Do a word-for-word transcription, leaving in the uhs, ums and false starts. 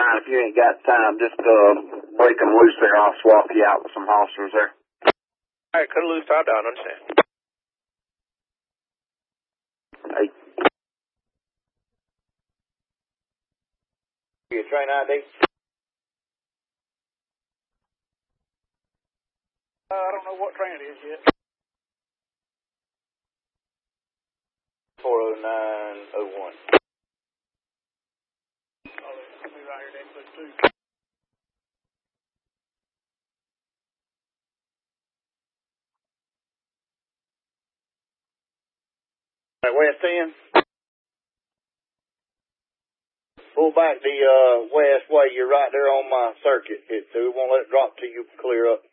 fine. If you ain't got time, just uh, break them loose there. I'll swap you out with some hostas there. All right, cut it loose, top down, understand. Hey. Your train I D? Uh, I don't know what train it is yet. four oh nine oh one. Oh, it'll be right here, that includes two. All right, West ten. Pull back the uh, west way. You're right there on my circuit. It, so we won't let it drop till you clear up.